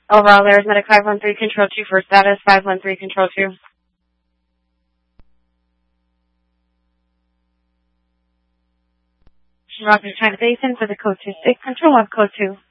Overall, there's Medic 513 Control 2 for status 513 Control 2. Roger, China Basin for the code 26, control of code 2.